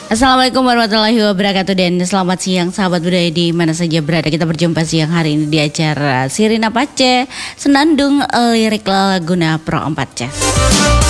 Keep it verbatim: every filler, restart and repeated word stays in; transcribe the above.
Assalamualaikum warahmatullahi wabarakatuh dan selamat siang sahabat budaya di mana saja berada. Kita berjumpa siang hari ini di acara Sirina Pace Senandung Lirik Laguna Pro empat Jazz.